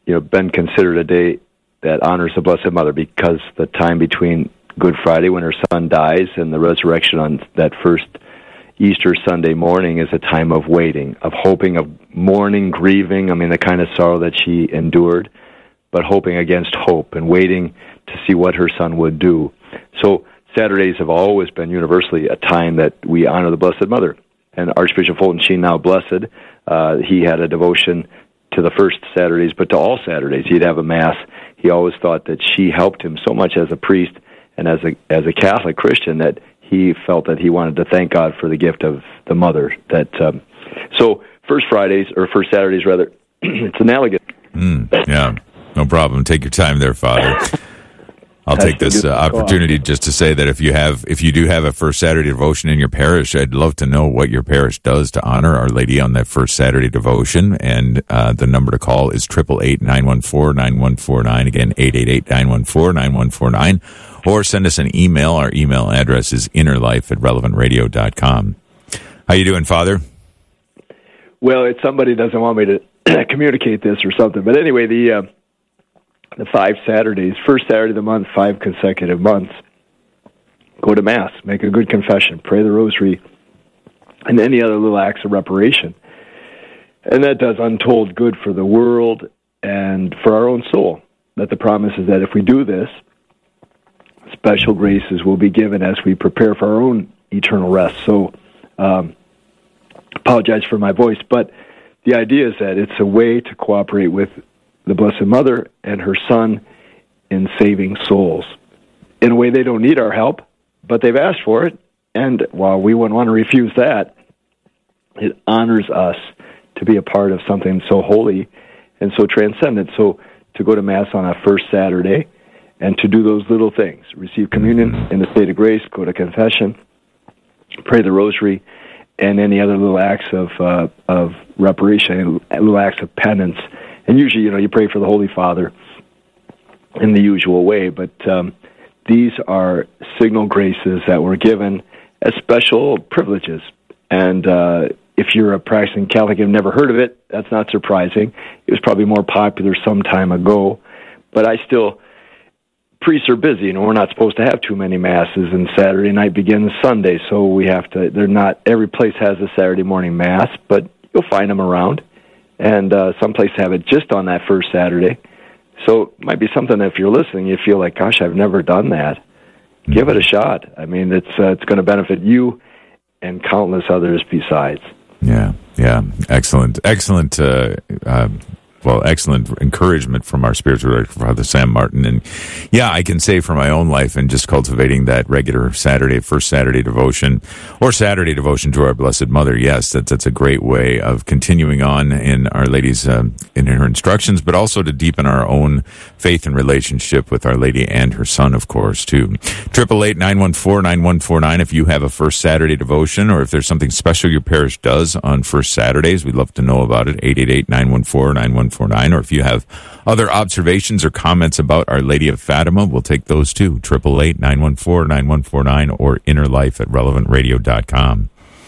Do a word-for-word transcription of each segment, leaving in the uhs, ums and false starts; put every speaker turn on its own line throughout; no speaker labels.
you know, been considered a day that honors the Blessed Mother, because the time between Good Friday, when her son dies, and the resurrection on that first Easter Sunday morning is a time of waiting, of hoping, of mourning, grieving, I mean, the kind of sorrow that she endured, but hoping against hope and waiting to see what her son would do. So Saturdays have always been universally a time that we honor the Blessed Mother. And Archbishop Fulton Sheen, now blessed, uh, he had a devotion to the first Saturdays, but to all Saturdays. He'd have a Mass. He always thought that she helped him so much as a priest and as a as a Catholic Christian that he felt that he wanted to thank God for the gift of the Mother. That um, so First Fridays, or First Saturdays rather, it's analogous.
Mm, yeah, no problem. Take your time there, Father. I'll take this uh, opportunity just to say that if you have, if you do have a First Saturday devotion in your parish, I'd love to know what your parish does to honor Our Lady on that First Saturday devotion. And uh, the number to call is eight eight eight, nine one four, nine one four nine. Again, eight eight eight, nine one four, nine one four nine. Or send us an email. Our email address is innerlife at relevant radio dot com. How you doing, Father?
Well, it's somebody doesn't want me to communicate this or something. But anyway, the... Uh, The five Saturdays, first Saturday of the month, five consecutive months, go to Mass, make a good confession, pray the Rosary, and any other little acts of reparation. And that does untold good for the world and for our own soul. That the promise is that if we do this, special graces will be given as we prepare for our own eternal rest. So, um, apologize for my voice, but the idea is that it's a way to cooperate with the Blessed Mother and her Son in saving souls. In a way, they don't need our help, but they've asked for it, and while we wouldn't want to refuse that, it honors us to be a part of something so holy and so transcendent. So to go to Mass on a first Saturday and to do those little things, receive communion in the state of grace, go to confession, pray the Rosary, and any other little acts of uh, of reparation, little acts of penance. And usually, you know, you pray for the Holy Father in the usual way, but um, these are signal graces that were given as special privileges. And uh, if you're a practicing Catholic and have never heard of it, that's not surprising. It was probably more popular some time ago, but I still, priests are busy, and we're not supposed to have too many Masses, and Saturday night begins Sunday, so we have to, they're not, every place has a Saturday morning Mass, but you'll find them around. And uh, some places have it just on that first Saturday. So it might be something, if you're listening, you feel like, gosh, I've never done that. Mm-hmm. Give it a shot. I mean, it's uh, it's going to benefit you and countless others besides.
Yeah, yeah. Excellent, excellent, uh, uh, well, excellent encouragement from our spiritual director, Father Sam Martin. And yeah, I can say for my own life and just cultivating that regular Saturday, first Saturday devotion or Saturday devotion to our Blessed Mother, yes, that, that's a great way of continuing on in Our Lady's, um, in her instructions, but also to deepen our own faith and relationship with Our Lady and her Son, of course, too. eight eight eight, nine one four, nine one four nine if you have a first Saturday devotion or if there's something special your parish does on first Saturdays, we'd love to know about it. eight eight eight, nine one four, nine one four nine. Or if you have other observations or comments about Our Lady of Fatima, we'll take those too. eight eight eight, nine one four, nine one four nine or innerlife at relevant radio dot com.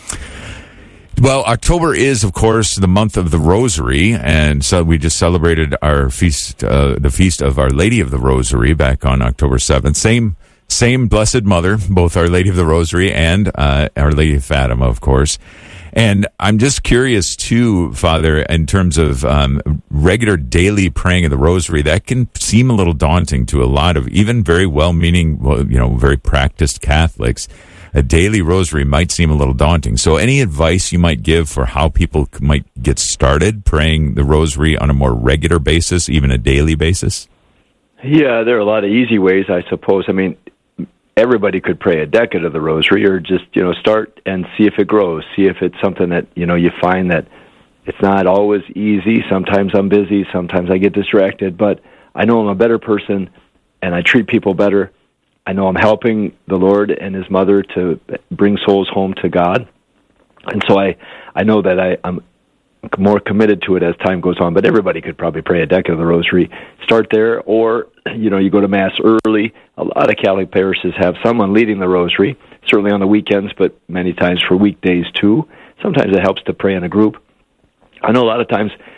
Well, October is, of course, the month of the Rosary, and so we just celebrated our feast, uh, the feast of Our Lady of the Rosary back on October seventh. Same, same Blessed Mother, both Our Lady of the Rosary and uh, Our Lady of Fatima, of course. And I'm just curious, too, Father, in terms of um, regular daily praying of the Rosary, that can seem a little daunting to a lot of even very well-meaning, well, you know, very practiced Catholics. A daily Rosary might seem a little daunting. So any advice you might give for how people might get started praying the Rosary on a more regular basis, even a daily basis?
Yeah, there are a lot of easy ways, I suppose. I mean, everybody could pray a decade of the Rosary, or just, you know, start and see if it grows. See if it's something that, you know, you find that it's not always easy. Sometimes I'm busy. Sometimes I get distracted. But I know I'm a better person, and I treat people better. I know I'm helping the Lord and His Mother to bring souls home to God. And so I, I know that I, I'm more committed to it as time goes on. But everybody could probably pray a decade of the Rosary. Start there, or, you know, you go to Mass early. A lot of Catholic parishes have someone leading the Rosary, certainly on the weekends, but many times for weekdays too. Sometimes it helps to pray in a group. I know a lot of times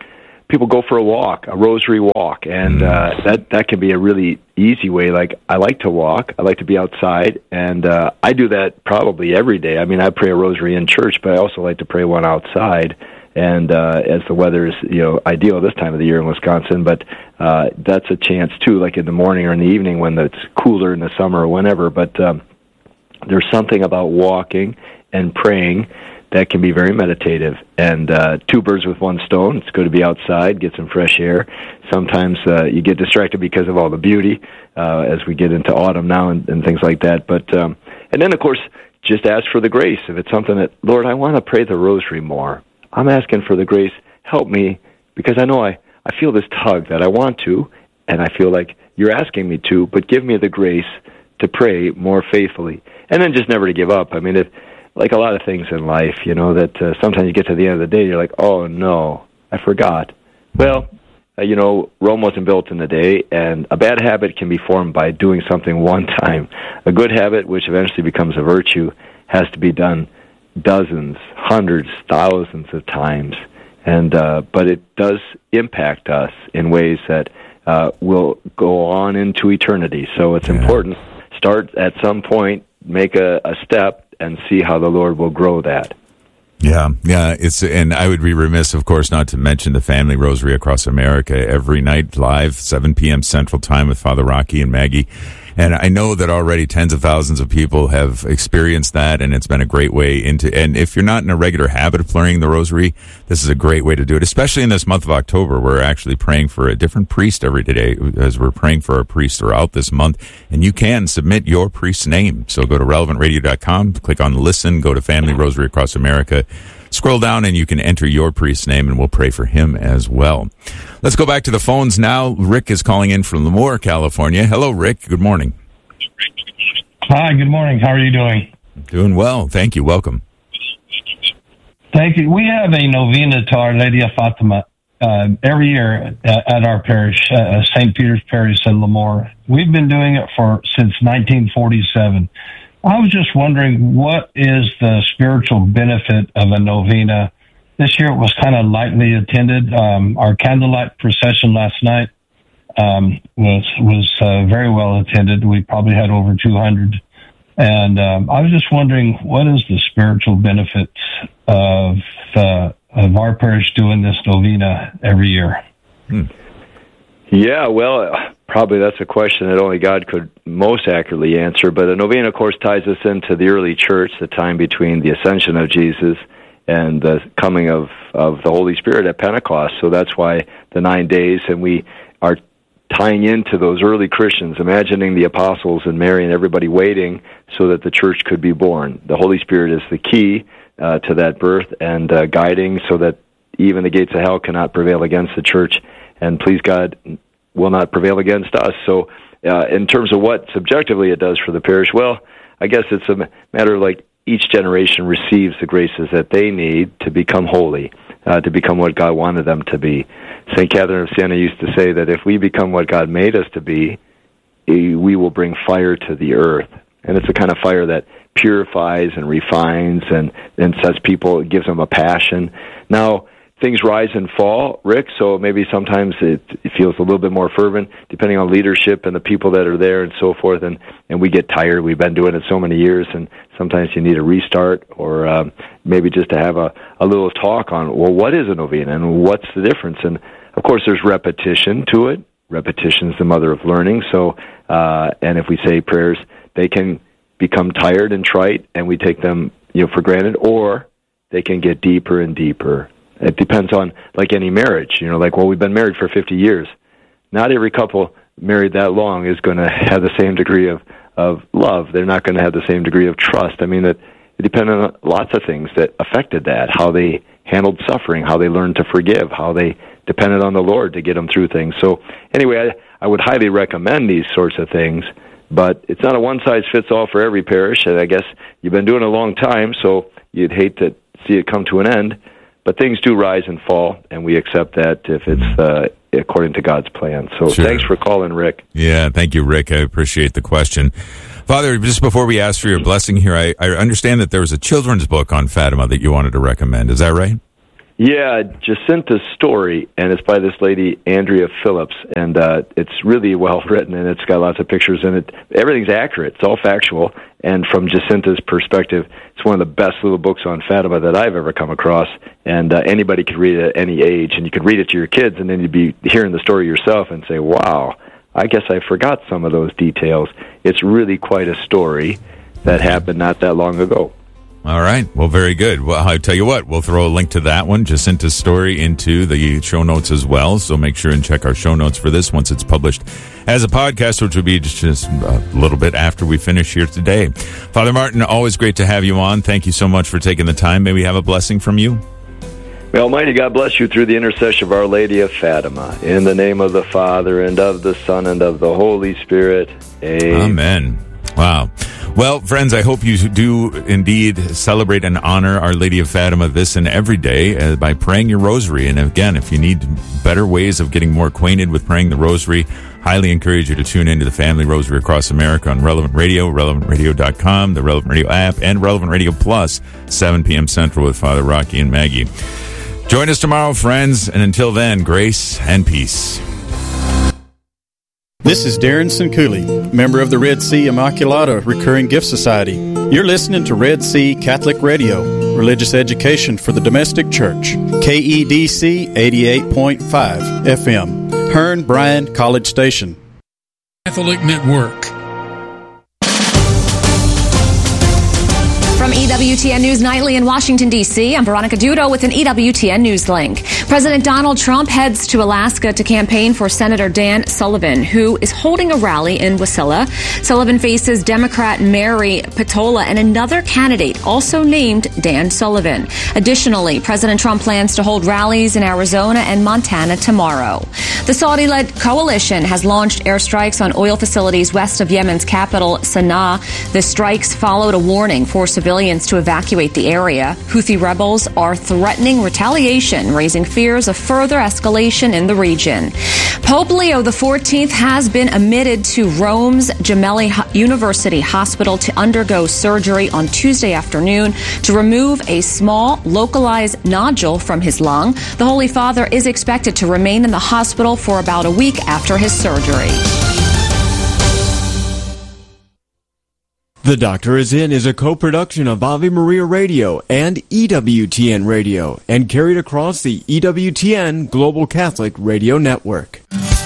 people go for a walk, a rosary walk, and uh, that that can be a really easy way. Like, I like to walk, I like to be outside, and uh, I do that probably every day. I mean, I pray a rosary in church, but I also like to pray one outside. And uh, as the weather is, you know, ideal this time of the year in Wisconsin, but uh, that's a chance too, like in the morning or in the evening when it's cooler in the summer or whenever. But um, there's something about walking and praying that can be very meditative. And uh, two birds with one stone. It's good to be outside, get some fresh air. Sometimes uh, you get distracted because of all the beauty uh, as we get into autumn now and, and things like that. But um, and then, of course, just ask for the grace. If it's something that, Lord, I want to pray the rosary more, I'm asking for the grace. Help me, because I know I, I feel this tug that I want to, and I feel like you're asking me to, but give me the grace to pray more faithfully. And then just never to give up. I mean, if, like a lot of things in life, you know, that uh, sometimes you get to the end of the day, you're like, oh, no, I forgot. Well, uh, you know, Rome wasn't built in a day, and a bad habit can be formed by doing something one time. A good habit, which eventually becomes a virtue, has to be done dozens, hundreds, thousands of times, and uh, but it does impact us in ways that uh, will go on into eternity. So it's yeah. important. Start at some point, make a, a step, and see how the Lord will grow that.
Yeah, yeah. It's and I would be remiss, of course, not to mention the Family Rosary Across America every night live, seven p.m. Central Time with Father Rocky and Maggie. And I know that already tens of thousands of people have experienced that, and it's been a great way into, and if you're not in a regular habit of praying the rosary, this is a great way to do it, especially in this month of October. We're actually praying for a different priest every day, as we're praying for our priests throughout this month, and you can submit your priest's name. So go to relevant radio dot com, click on Listen, go to Family Rosary Across America, scroll down, and you can enter your priest's name, and we'll pray for him as well. Let's go back to the phones now. Rick is calling in from Lemoore, California. Hello, Rick. Good morning.
Hi, good morning. How are you doing?
Doing well. Thank you. Welcome.
Thank you. We have a novena to Our Lady of Fatima uh, every year at, at our parish, uh, Saint Peter's Parish in Lemoore. We've been doing it for since nineteen forty-seven. I was just wondering, what is the spiritual benefit of a novena? This year it was kind of lightly attended. Um, our candlelight procession last night um, was was uh, very well attended. We probably had over two hundred. And um, I was just wondering, what is the spiritual benefit of uh, of our parish doing this novena every year?
Hmm. Yeah, well, probably that's a question that only God could most accurately answer. But a novena, of course, ties us into the early church, the time between the ascension of Jesus and the coming of, of the Holy Spirit at Pentecost. So that's why the nine days, and we are tying into those early Christians, imagining the apostles and Mary and everybody waiting so that the church could be born. The Holy Spirit is the key uh, to that birth and uh, guiding so that even the gates of hell cannot prevail against the church, and please God, will not prevail against us. So uh, in terms of what subjectively it does for the parish, well, I guess it's a matter of like each generation receives the graces that they need to become holy, uh, to become what God wanted them to be. Saint Catherine of Siena used to say that if we become what God made us to be, we will bring fire to the earth. And it's a kind of fire that purifies and refines and, and sets people, it gives them a passion. Now, things rise and fall, Rick, so maybe sometimes it, it feels a little bit more fervent, depending on leadership and the people that are there and so forth, and, and we get tired. We've been doing it so many years, and sometimes you need a restart, or um, maybe just to have a, a little talk on, well, what is a novena, and what's the difference? And, of course, there's repetition to it. Repetition is the mother of learning, so, uh, and if we say prayers, they can become tired and trite, and we take them, you know, for granted, or they can get deeper and deeper. It depends on, like any marriage, you know, like, well, we've been married for fifty years. Not every couple married that long is going to have the same degree of, of love. They're not going to have the same degree of trust. I mean, it, it depended on lots of things that affected that, how they handled suffering, how they learned to forgive, how they depended on the Lord to get them through things. So anyway, I, I would highly recommend these sorts of things, but it's not a one-size-fits-all for every parish, and I guess you've been doing it a long time, so you'd hate to see it come to an end. But things do rise and fall, and we accept that if it's uh, according to God's plan. So sure. Thanks for calling, Rick.
Yeah, thank you, Rick. I appreciate the question. Father, just before we ask for your blessing here, I, I understand that there was a children's book on Fatima that you wanted to recommend. Is that right?
Yeah, Jacinta's Story, and it's by this lady, Andrea Phillips, and uh, it's really well written, and it's got lots of pictures in it. Everything's accurate. It's all factual, and from Jacinta's perspective, it's one of the best little books on Fatima that I've ever come across, and uh, anybody could read it at any age, and you could read it to your kids, and then you'd be hearing the story yourself and say, wow, I guess I forgot some of those details. It's really quite a story that happened not that long ago.
All right. Well, very good. Well, I tell you what, we'll throw a link to that one, Jacinta's Story, into the show notes as well. So make sure and check our show notes for this once it's published as a podcast, which will be just a little bit after we finish here today. Father Martin, always great to have you on. Thank you so much for taking the time. May we have a blessing from you?
May Almighty God bless you through the intercession of Our Lady of Fatima. In the name of the Father, and of the Son, and of the Holy Spirit. Amen.
Amen. Wow. Well, friends, I hope you do indeed celebrate and honor Our Lady of Fatima this and every day uh, by praying your rosary. And again, if you need better ways of getting more acquainted with praying the rosary, highly encourage you to tune into the Family Rosary Across America on Relevant Radio, relevant radio dot com, the Relevant Radio app, and Relevant Radio Plus, seven p.m. Central with Father Rocky and Maggie. Join us tomorrow, friends, and until then, grace and peace.
This is Darren Sincooley, member of the Red Sea Immaculata Recurring Gift Society. You're listening to Red Sea Catholic Radio, religious education for the domestic church. K E D C eighty-eight point five F M, Hearn Bryan College Station.
Catholic Network.
From E W T N News Nightly in Washington, D C, I'm Veronica Dudo with an E W T N News link. President Donald Trump heads to Alaska to campaign for Senator Dan Sullivan, who is holding a rally in Wasilla. Sullivan faces Democrat Mary Patola and another candidate also named Dan Sullivan. Additionally, President Trump plans to hold rallies in Arizona and Montana tomorrow. The Saudi-led coalition has launched airstrikes on oil facilities west of Yemen's capital, Sana'a. The strikes followed a warning for civilians to evacuate the area. Houthi rebels are threatening retaliation, raising fears of further escalation in the region. Pope Leo the fourteenth has been admitted to Rome's Gemelli University Hospital to undergo surgery on Tuesday afternoon to remove a small, localized nodule from his lung. The Holy Father is expected to remain in the hospital for about a week after his surgery.
The Doctor Is In is a co-production of Ave Maria Radio and E W T N Radio and carried across the E W T N Global Catholic Radio Network.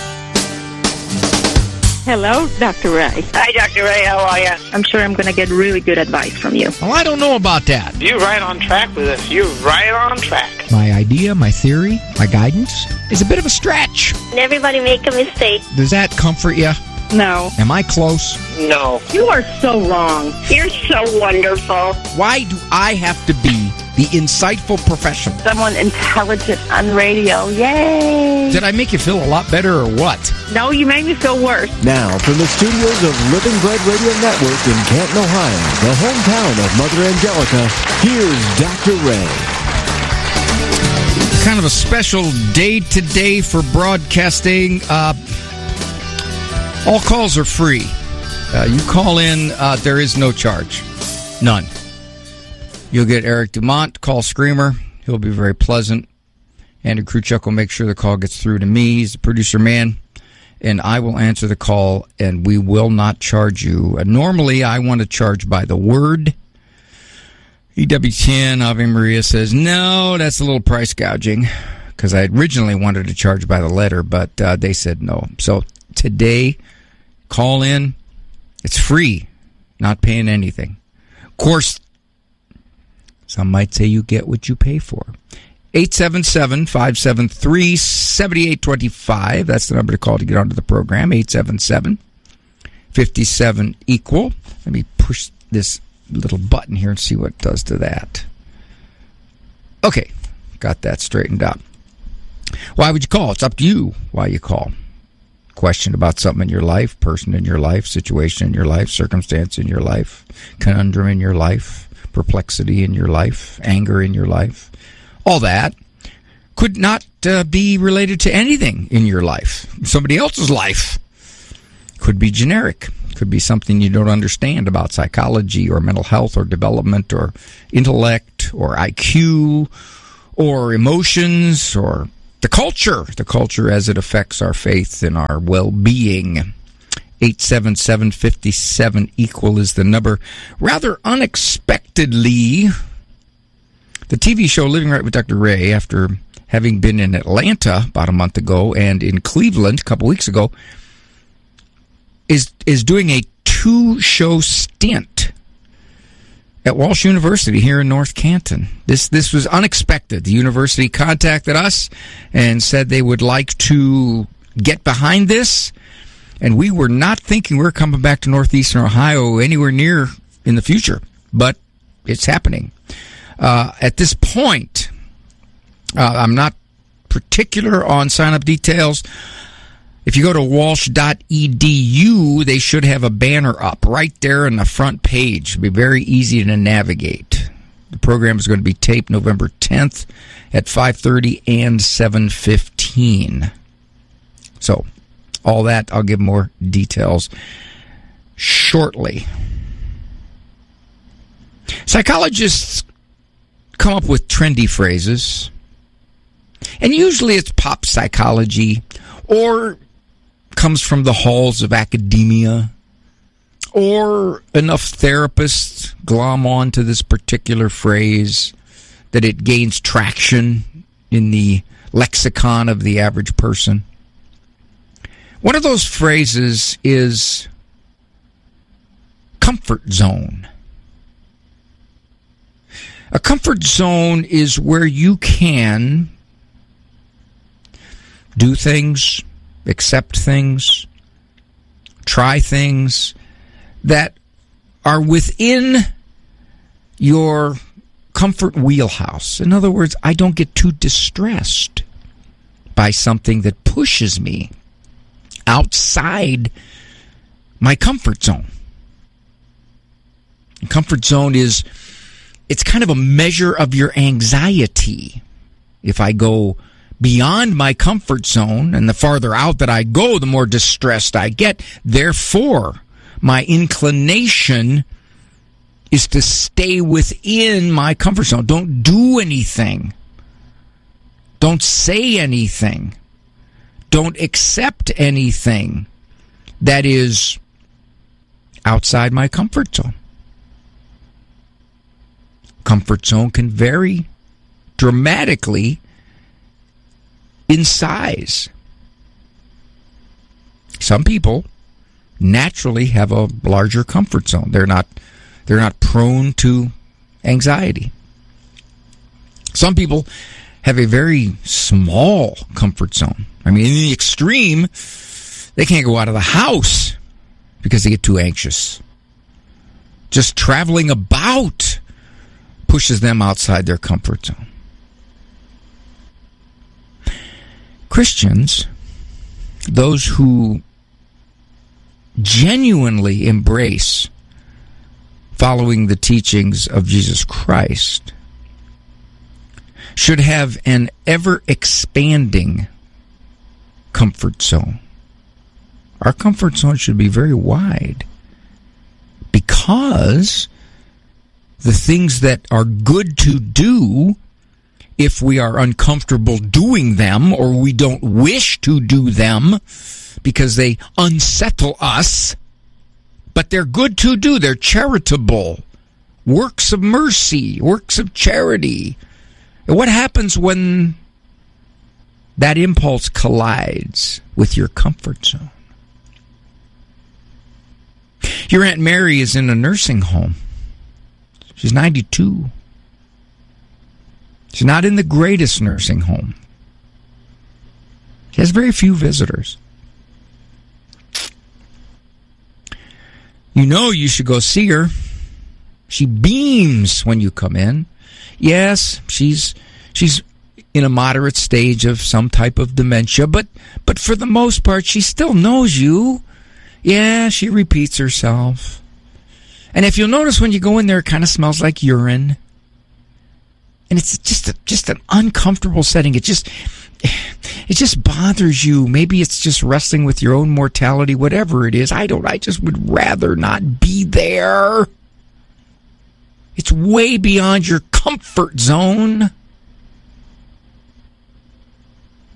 Hello, Doctor Ray.
Hi, Doctor Ray. How are you?
I'm sure I'm going to get really good advice from you.
Well, I don't know about that.
You're right on track with us. You're right on track.
My idea, my theory, my guidance is a bit of a stretch.
Everybody make a mistake.
Does that comfort you?
No.
Am I close?
No.
You are so wrong.
You're so wonderful.
Why do I have to be the insightful professional?
Someone intelligent on radio. Yay!
Did I make you feel a lot better or what?
No, you made me feel worse.
Now, from the studios of Living Bread Radio Network in Canton, Ohio, the hometown of Mother Angelica, here's Doctor Ray.
Kind of a special day today for broadcasting. Uh, all calls are free. Uh, you call in, uh, there is no charge. None. You'll get Eric Dumont, call screamer. He'll be very pleasant. Andrew Kruchuk will make sure the call gets through to me. He's the producer man. And I will answer the call, and we will not charge you. Uh, normally, I want to charge by the word. E W T N, Ave Maria says, no, that's a little price gouging. Because I originally wanted to charge by the letter, but uh, they said no. So today, call in. It's free. Not paying anything. Of course, some might say you get what you pay for. eight seven seven, five seven three, seven eight two five. That's the number to call to get onto the program. eight seven seven, five seven, equal. Let me push this little button here and see what it does to that. Okay. Got that straightened out. Why would you call? It's up to you why you call. Question about something in your life, person in your life, situation in your life, circumstance in your life, conundrum in your life, perplexity in your life, anger in your life. All that could not uh, be related to anything in your life. Somebody else's life. Could be generic. Could be something you don't understand about psychology or mental health or development or intellect or I Q or emotions or the culture, the culture as it affects our faith and our well-being. eight seven seven, five seven, equal is the number. Rather unexpectedly, the T V show Living Right with Doctor Ray, after having been in Atlanta about a month ago and in Cleveland a couple weeks ago, is is doing a two-show stint at Walsh University here in North Canton. This this was unexpected. The university contacted us and said they would like to get behind this, and we were not thinking we were coming back to Northeastern Ohio anywhere near in the future, but it's happening. Uh, at this point, uh, I'm not particular on sign-up details. If you go to walsh dot e d u, they should have a banner up right there on the front page. It'll be very easy to navigate. The program is going to be taped November tenth at five thirty and seven fifteen. So, all that, I'll give more details shortly. Psychologists come up with trendy phrases, and usually it's pop psychology or comes from the halls of academia, or enough therapists glom on to this particular phrase that it gains traction in the lexicon of the average person. One of those phrases is comfort zone. A comfort zone is where you can do things, accept things, try things that are within your comfort wheelhouse. In other words, I don't get too distressed by something that pushes me outside my comfort zone. Comfort zone is, it's kind of a measure of your anxiety. If I go beyond my comfort zone, and the farther out that I go, the more distressed I get. Therefore, my inclination is to stay within my comfort zone. Don't do anything. Don't say anything. Don't accept anything that is outside my comfort zone. Comfort zone can vary dramatically in size. Some people naturally have a larger comfort zone. They're not they're not prone to anxiety. Some people have a very small comfort zone. I mean, in the extreme, they can't go out of the house because they get too anxious. Just traveling about pushes them outside their comfort zone. Christians, those who genuinely embrace following the teachings of Jesus Christ, should have an ever-expanding comfort zone. Our comfort zone should be very wide, because the things that are good to do, if we are uncomfortable doing them or we don't wish to do them because they unsettle us, but they're good to do, they're charitable, works of mercy, works of charity. And what happens when that impulse collides with your comfort zone? Your Aunt Mary is in a nursing home. She's ninety-two. She's not in the greatest nursing home. She has very few visitors. You know you should go see her. She beams when you come in. Yes, she's she's in a moderate stage of some type of dementia, but but for the most part, she still knows you. Yeah, she repeats herself. And if you'll notice, when you go in there, it kind of smells like urine. And it's just a, just an uncomfortable setting. It just it just bothers you. Maybe it's just wrestling with your own mortality, whatever it is. I don't. I just would rather not be there. It's way beyond your comfort zone.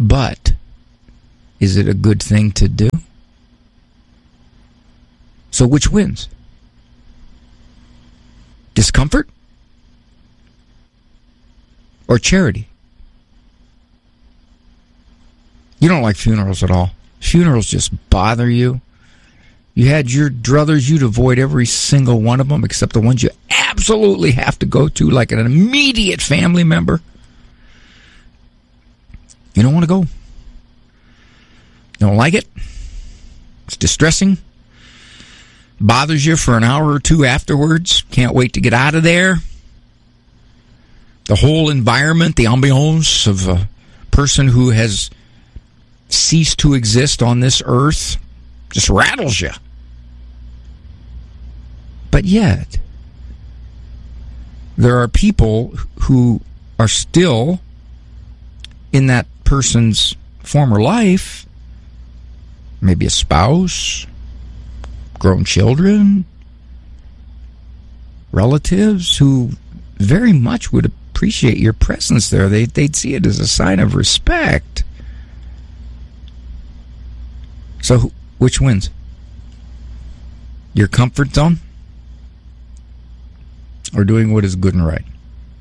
But is it a good thing to do? So which wins? Discomfort or charity? You don't like funerals at all. Funerals just bother you. You had your druthers, you'd avoid every single one of them except the ones you absolutely have to go to, like an immediate family member. You don't want to go. You don't like it. It's distressing. Bothers you for an hour or two afterwards. Can't wait to get out of there. The whole environment, the ambiance of a person who has ceased to exist on this earth just rattles you. But yet, there are people who are still in that person's former life, maybe a spouse, grown children, relatives, who very much would appreciate your presence there. They, they'd see it as a sign of respect. So, which wins? Your comfort zone? Or doing what is good and right?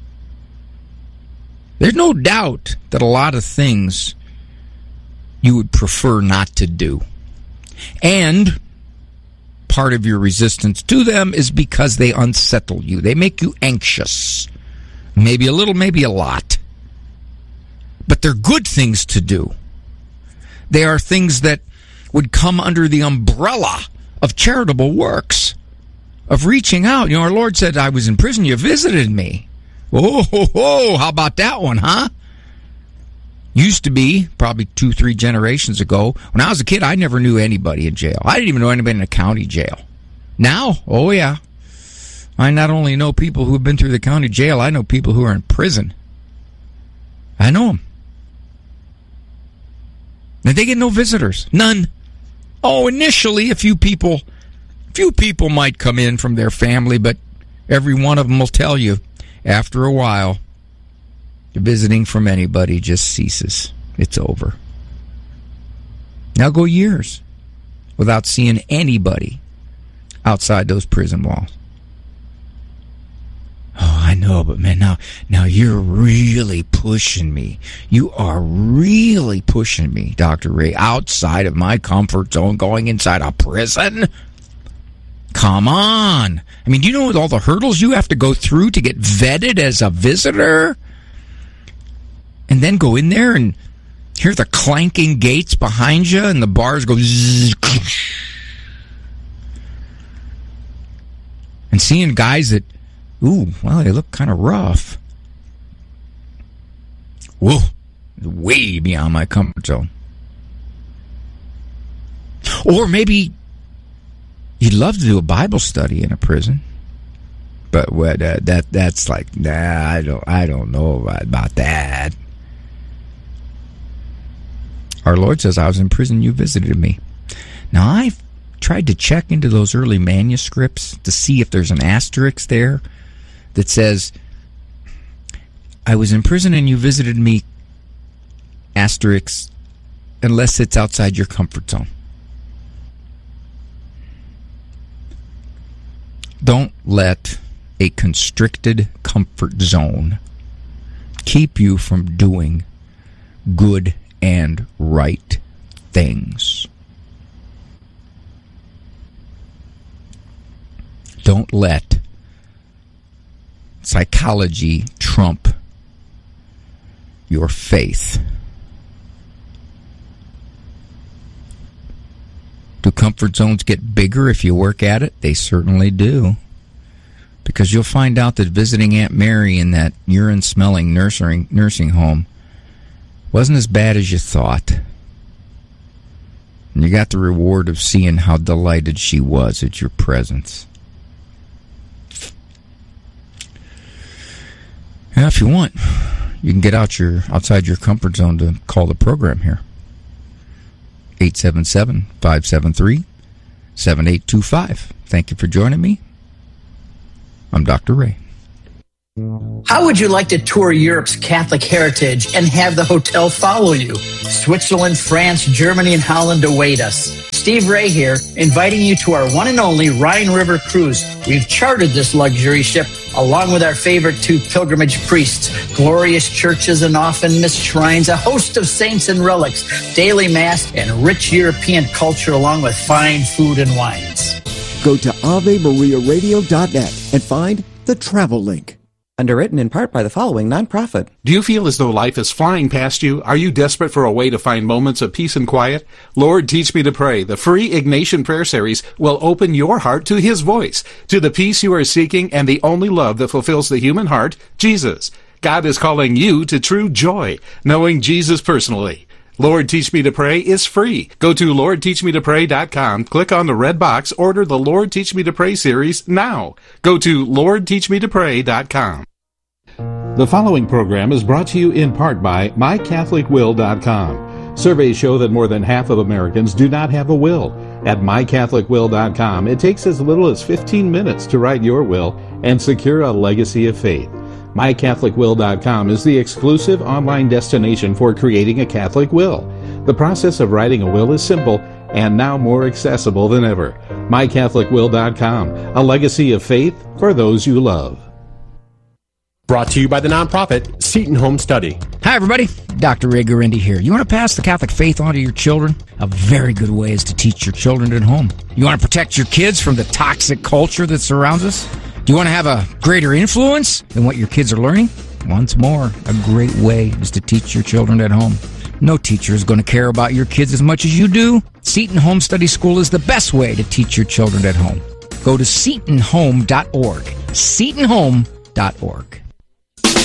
There's no doubt that a lot of things you would prefer not to do. And part of your resistance to them is because they unsettle you. They make you anxious. Maybe a little, maybe a lot. But they're good things to do. They are things that would come under the umbrella of charitable works, of reaching out. You know, our Lord said, I was in prison, you visited me. Oh, ho, ho, how about that one, huh? Used to be, probably two, three generations ago, when I was a kid, I never knew anybody in jail. I didn't even know anybody in a county jail. Now, oh yeah, I not only know people who have been through the county jail, I know people who are in prison. I know them. And they get no visitors. None. Oh, initially, a few people, a few people might come in from their family, but every one of them will tell you, after a while, visiting from anybody just ceases. It's over. Now go years without seeing anybody outside those prison walls. Oh, I know, but man, now, now you're really pushing me. You are really pushing me, Doctor Ray, outside of my comfort zone, going inside a prison. Come on. I mean, do you know all the hurdles you have to go through to get vetted as a visitor? And then go in there and hear the clanking gates behind you and the bars go zzz, and seeing guys that, ooh, well, they look kind of rough. Whoa, way beyond my comfort zone. Or maybe you'd love to do a Bible study in a prison, but what uh, that that's like, nah, I don't, I don't know about, about that. Our Lord says, I was in prison, you visited me. Now, I've tried to check into those early manuscripts to see if there's an asterisk there that says, I was in prison and you visited me, asterisk, unless it's outside your comfort zone. Don't let a constricted comfort zone keep you from doing good and right things. Don't let psychology trump your faith. Do comfort zones get bigger if you work at it? They certainly do. Because you'll find out that visiting Aunt Mary in that urine-smelling nursing, nursing home wasn't as bad as you thought. And you got the reward of seeing how delighted she was at your presence. Now, if you want, you can get out your outside your comfort zone to call the program here. eight seven seven, five seven three, seven eight two five. Thank you for joining me. I'm Doctor Ray.
How would you like to tour Europe's Catholic heritage and have the hotel follow you? Switzerland, France, Germany, and Holland await us. Steve Ray here, inviting you to our one and only Rhine River cruise. We've chartered this luxury ship along with our favorite two pilgrimage priests, glorious churches and often missed shrines, a host of saints and relics, daily mass, and rich European culture along with fine food and wines.
Go to Ave Maria Radio dot net and find the travel link.
Underwritten in part by the following nonprofit.
Do you feel as though life is flying past you? Are you desperate for a way to find moments of peace and quiet? Lord, Teach Me to Pray, the free Ignatian Prayer Series, will open your heart to His voice, to the peace you are seeking and the only love that fulfills the human heart, Jesus. God is calling you to true joy, knowing Jesus personally. Lord, Teach Me to Pray is free. Go to Lord Teach Me to Pray dot com, click on the red box, order the Lord Teach Me to Pray series now. Go to Lord Teach Me to Pray dot com. The following program is brought to you in part by My Catholic Will dot com. Surveys show that more than half of Americans do not have a will. At My Catholic Will dot com, it takes as little as fifteen minutes to write your will and secure a legacy of faith. My Catholic Will dot com is the exclusive online destination for creating a Catholic will. The process of writing a will is simple and now more accessible than ever. My Catholic Will dot com, a legacy of faith for those you love.
Brought to you by the nonprofit Seton Home Study.
Hi, everybody. Doctor Ray Guarendi here. You want to pass the Catholic faith on to your children? A very good way is to teach your children at home. You want to protect your kids from the toxic culture that surrounds us? Do you want to have a greater influence than what your kids are learning? Once more, a great way is to teach your children at home. No teacher is going to care about your kids as much as you do. Seton Home Study School is the best way to teach your children at home. Go to seton home dot org. seton home dot org.